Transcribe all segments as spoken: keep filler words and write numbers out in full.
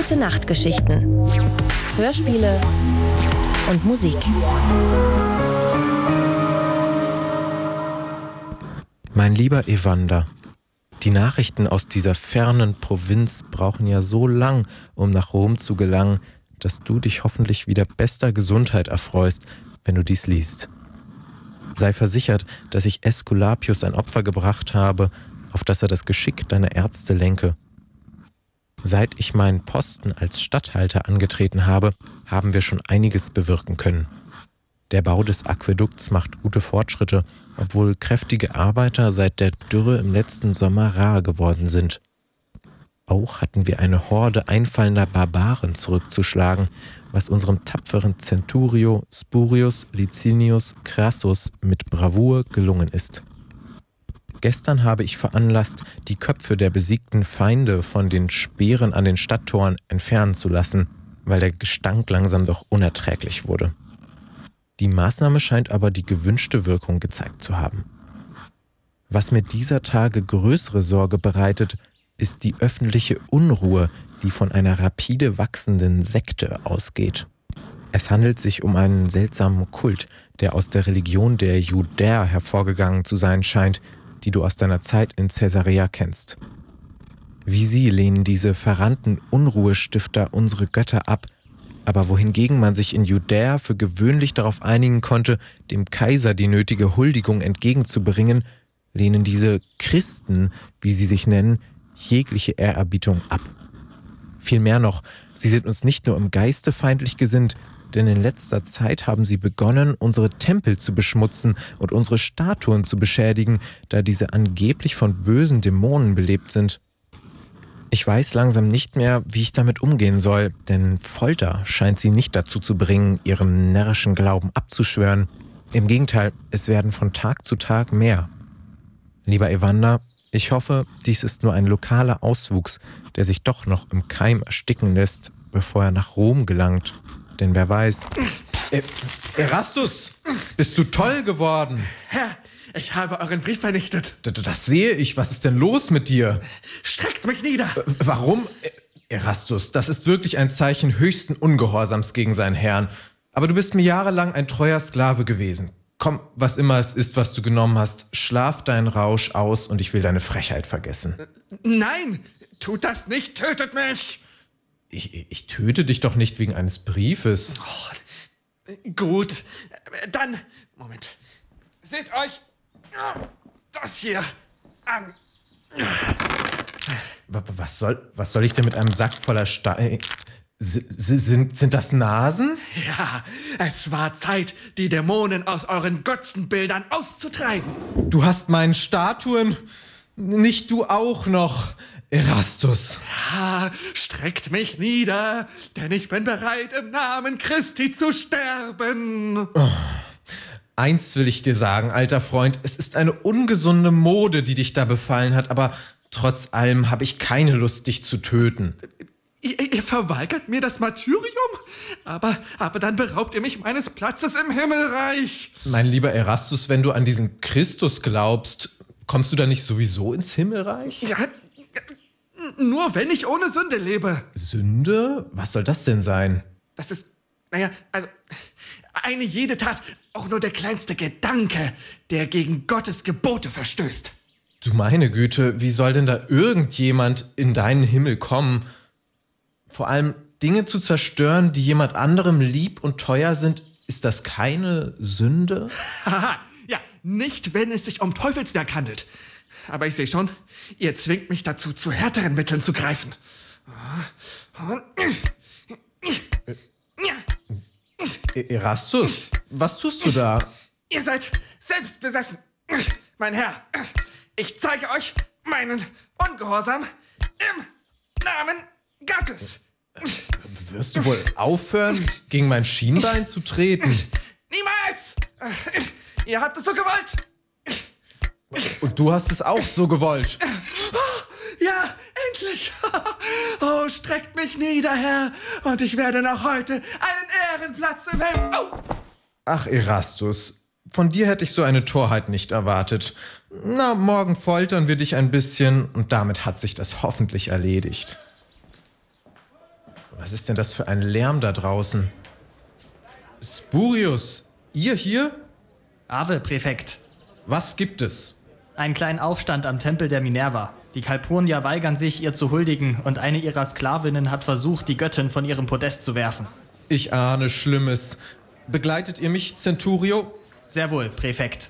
Gute Nachtgeschichten, Hörspiele und Musik. Mein lieber Evander, die Nachrichten aus dieser fernen Provinz brauchen ja so lang, um nach Rom zu gelangen, dass du dich hoffentlich wieder bester Gesundheit erfreust, wenn du dies liest. Sei versichert, dass ich Äsculapius ein Opfer gebracht habe, auf das er das Geschick deiner Ärzte lenke. Seit ich meinen Posten als Statthalter angetreten habe, haben wir schon einiges bewirken können. Der Bau des Aquädukts macht gute Fortschritte, obwohl kräftige Arbeiter seit der Dürre im letzten Sommer rar geworden sind. Auch hatten wir eine Horde einfallender Barbaren zurückzuschlagen, was unserem tapferen Centurio Spurius Licinius Crassus mit Bravour gelungen ist. Gestern habe ich veranlasst, die Köpfe der besiegten Feinde von den Speeren an den Stadttoren entfernen zu lassen, weil der Gestank langsam doch unerträglich wurde. Die Maßnahme scheint aber die gewünschte Wirkung gezeigt zu haben. Was mir dieser Tage größere Sorge bereitet, ist die öffentliche Unruhe, die von einer rapide wachsenden Sekte ausgeht. Es handelt sich um einen seltsamen Kult, der aus der Religion der Judäer hervorgegangen zu sein scheint, die du aus deiner Zeit in Caesarea kennst. Wie sie lehnen diese verrannten Unruhestifter unsere Götter ab, aber wohingegen man sich in Judäa für gewöhnlich darauf einigen konnte, dem Kaiser die nötige Huldigung entgegenzubringen, lehnen diese Christen, wie sie sich nennen, jegliche Ehrerbietung ab. Vielmehr noch, sie sind uns nicht nur im Geiste feindlich gesinnt, denn in letzter Zeit haben sie begonnen, unsere Tempel zu beschmutzen und unsere Statuen zu beschädigen, da diese angeblich von bösen Dämonen belebt sind. Ich weiß langsam nicht mehr, wie ich damit umgehen soll, denn Folter scheint sie nicht dazu zu bringen, ihrem närrischen Glauben abzuschwören. Im Gegenteil, es werden von Tag zu Tag mehr. Lieber Evander, ich hoffe, dies ist nur ein lokaler Auswuchs, der sich doch noch im Keim ersticken lässt, bevor er nach Rom gelangt. Denn wer weiß... E- Erastus, bist du toll geworden? Herr, ich habe euren Brief vernichtet. D- Das sehe ich. Was ist denn los mit dir? Streckt mich nieder. Äh, Warum? Erastus, das ist wirklich ein Zeichen höchsten Ungehorsams gegen seinen Herrn. Aber du bist mir jahrelang ein treuer Sklave gewesen. Komm, was immer es ist, was du genommen hast, schlaf deinen Rausch aus und ich will deine Frechheit vergessen. Nein, tut das nicht, tötet mich. Ich, ich töte dich doch nicht wegen eines Briefes. Oh, gut, dann, Moment, seht euch das hier an. Was soll, was soll ich denn mit einem Sack voller Steine... Sind, sind das Nasen? Ja, es war Zeit, die Dämonen aus euren Götzenbildern auszutreiben. Du hast meinen Statuen, nicht du auch noch, Erastus. Ja, streckt mich nieder, denn ich bin bereit, im Namen Christi zu sterben. Oh. Eins will ich dir sagen, alter Freund, es ist eine ungesunde Mode, die dich da befallen hat, aber trotz allem habe ich keine Lust, dich zu töten. Ihr, ihr verweigert mir das Martyrium? Aber, aber dann beraubt ihr mich meines Platzes im Himmelreich. Mein lieber Erastus, wenn du an diesen Christus glaubst, kommst du da nicht sowieso ins Himmelreich? Ja, nur wenn ich ohne Sünde lebe. Sünde? Was soll das denn sein? Das ist, naja, also eine jede Tat, auch nur der kleinste Gedanke, der gegen Gottes Gebote verstößt. Du meine Güte, wie soll denn da irgendjemand in deinen Himmel kommen? Vor allem Dinge zu zerstören, die jemand anderem lieb und teuer sind, ist das keine Sünde? Haha, ja, nicht, wenn es sich um Teufelswerk handelt. Aber ich sehe schon, ihr zwingt mich dazu, zu härteren Mitteln zu greifen. Erastus, was tust du da? Ihr seid selbstbesessen, mein Herr. Ich zeige euch meinen Ungehorsam im Namen Gottes. Wirst du wohl aufhören, gegen mein Schienbein zu treten? Niemals! Ihr habt es so gewollt. Und du hast es auch so gewollt. Ja, endlich! Oh, streckt mich nieder, Herr, und ich werde noch heute einen Ehrenplatz im Himmel... Oh. Ach, Erastus, von dir hätte ich so eine Torheit nicht erwartet. Na, morgen foltern wir dich ein bisschen und damit hat sich das hoffentlich erledigt. Was ist denn das für ein Lärm da draußen? Spurius, ihr hier? Ave, Präfekt. Was gibt es? Einen kleinen Aufstand am Tempel der Minerva. Die Calpurnier weigern sich, ihr zu huldigen, und eine ihrer Sklavinnen hat versucht, die Göttin von ihrem Podest zu werfen. Ich ahne Schlimmes. Begleitet ihr mich, Centurio? Sehr wohl, Präfekt.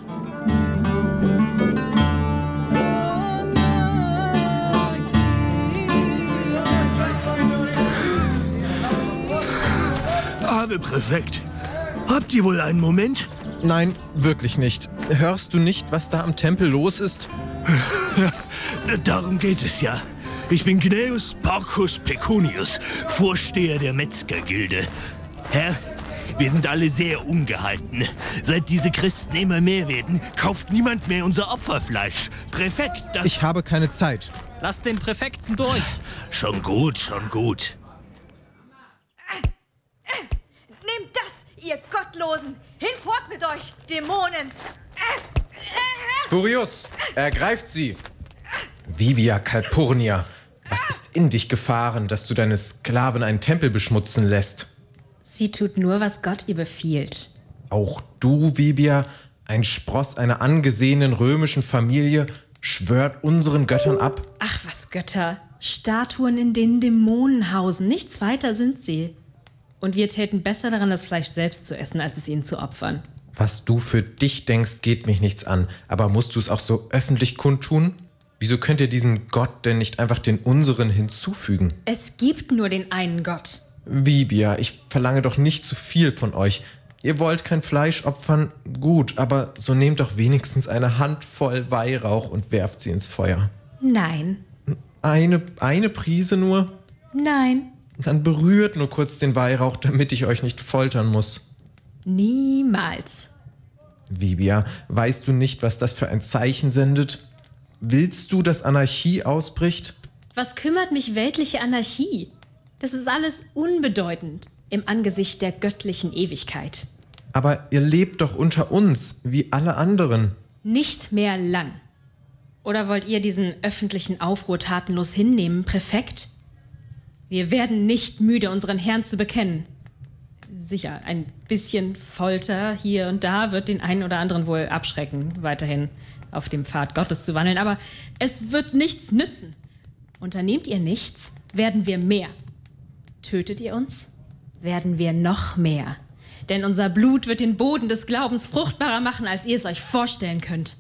Ave, Präfekt. Habt ihr wohl einen Moment? Nein, wirklich nicht. Hörst du nicht, was da am Tempel los ist? Darum geht es ja. Ich bin Gnaeus Porcus Pecunius, Vorsteher der Metzgergilde. Herr, wir sind alle sehr ungehalten. Seit diese Christen immer mehr werden, kauft niemand mehr unser Opferfleisch. Präfekt, das... Ich habe keine Zeit. Lasst den Präfekten durch. Schon gut, schon gut. Nehmt das, ihr Gottlosen! Hinfort mit euch, Dämonen! Spurius, ergreift sie! Vibia Calpurnia, was ist in dich gefahren, dass du deine Sklaven einen Tempel beschmutzen lässt? Sie tut nur, was Gott ihr befiehlt. Auch du, Vibia, ein Spross einer angesehenen römischen Familie, schwört unseren Göttern ab? Ach, was Götter. Statuen, in denen Dämonen hausen. Nichts weiter sind sie. Und wir täten besser daran, das Fleisch selbst zu essen, als es ihnen zu opfern. Was du für dich denkst, geht mich nichts an. Aber musst du es auch so öffentlich kundtun? Wieso könnt ihr diesen Gott denn nicht einfach den unseren hinzufügen? Es gibt nur den einen Gott. Vibia, ich verlange doch nicht zu viel von euch. Ihr wollt kein Fleisch opfern, gut, aber so nehmt doch wenigstens eine Handvoll Weihrauch und werft sie ins Feuer. Nein. Eine, eine Prise nur? Nein. Dann berührt nur kurz den Weihrauch, damit ich euch nicht foltern muss. Niemals. Vibia, weißt du nicht, was das für ein Zeichen sendet? Willst du, dass Anarchie ausbricht? Was kümmert mich weltliche Anarchie? Das ist alles unbedeutend im Angesicht der göttlichen Ewigkeit. Aber ihr lebt doch unter uns, wie alle anderen. Nicht mehr lang. Oder wollt ihr diesen öffentlichen Aufruhr tatenlos hinnehmen, Präfekt? Wir werden nicht müde, unseren Herrn zu bekennen. Sicher, ein bisschen Folter hier und da wird den einen oder anderen wohl abschrecken, weiterhin auf dem Pfad Gottes zu wandeln. Aber es wird nichts nützen. Unternehmt ihr nichts, werden wir mehr. Tötet ihr uns, werden wir noch mehr. Denn unser Blut wird den Boden des Glaubens fruchtbarer machen, als ihr es euch vorstellen könnt.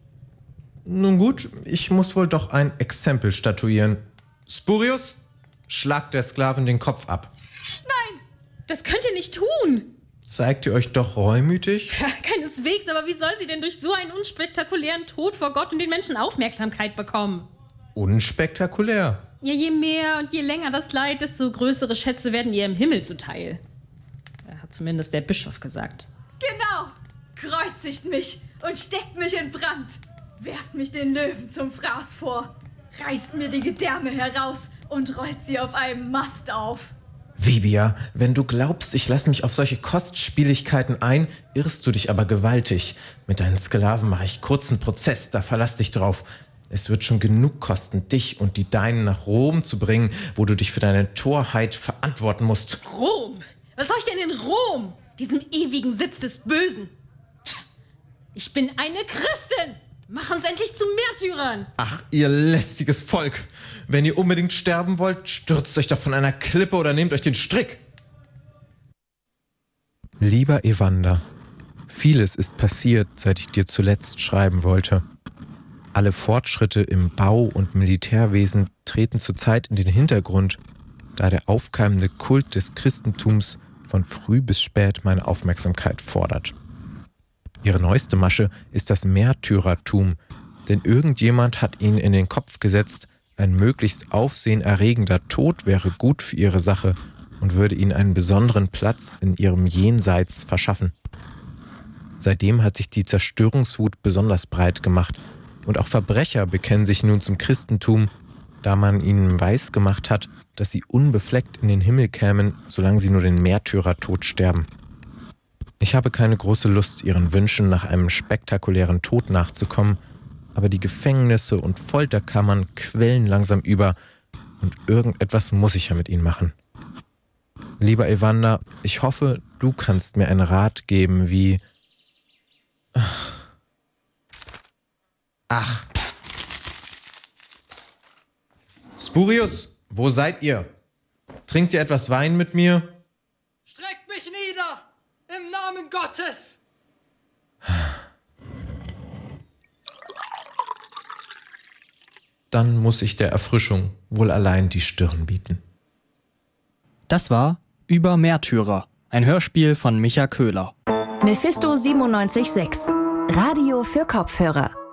Nun gut, ich muss wohl doch ein Exempel statuieren. Spurius, schlagt der Sklavin den Kopf ab. Nein, das könnt ihr nicht tun. Zeigt ihr euch doch reumütig? Ja, keineswegs, aber wie soll sie denn durch so einen unspektakulären Tod vor Gott und den Menschen Aufmerksamkeit bekommen? Unspektakulär. Ja, je mehr und je länger das Leid, desto größere Schätze werden ihr im Himmel zuteil. Hat zumindest der Bischof gesagt. Genau! Kreuzigt mich und steckt mich in Brand. Werft mich den Löwen zum Fraß vor. Reißt mir die Gedärme heraus und rollt sie auf einem Mast auf. Vibia, wenn du glaubst, ich lasse mich auf solche Kostspieligkeiten ein, irrst du dich aber gewaltig. Mit deinen Sklaven mache ich kurzen Prozess, da verlass dich drauf. Es wird schon genug kosten, dich und die Deinen nach Rom zu bringen, wo du dich für deine Torheit verantworten musst. Rom? Was soll ich denn in Rom? Diesem ewigen Sitz des Bösen? Tja, ich bin eine Christin. Mach uns endlich zu Märtyrern. Ach, ihr lästiges Volk. Wenn ihr unbedingt sterben wollt, stürzt euch doch von einer Klippe oder nehmt euch den Strick. Lieber Evander, vieles ist passiert, seit ich dir zuletzt schreiben wollte. Alle Fortschritte im Bau- und Militärwesen treten zurzeit in den Hintergrund, da der aufkeimende Kult des Christentums von früh bis spät meine Aufmerksamkeit fordert. Ihre neueste Masche ist das Märtyrertum, denn irgendjemand hat ihnen in den Kopf gesetzt, ein möglichst aufsehenerregender Tod wäre gut für ihre Sache und würde ihnen einen besonderen Platz in ihrem Jenseits verschaffen. Seitdem hat sich die Zerstörungswut besonders breit gemacht und auch Verbrecher bekennen sich nun zum Christentum, da man ihnen weisgemacht hat, dass sie unbefleckt in den Himmel kämen, solange sie nur den Märtyrertod sterben. Ich habe keine große Lust, ihren Wünschen nach einem spektakulären Tod nachzukommen, aber die Gefängnisse und Folterkammern quellen langsam über und irgendetwas muss ich ja mit ihnen machen. Lieber Evander, ich hoffe, du kannst mir einen Rat geben, wie... Ach. Spurius, wo seid ihr? Trinkt ihr etwas Wein mit mir? Streckt mich nieder! Im Namen Gottes! Dann muss ich der Erfrischung wohl allein die Stirn bieten. Das war Über Märtyrer, ein Hörspiel von Micha Köhler. Mephisto siebenundneunzig Komma sechs. Radio für Kopfhörer.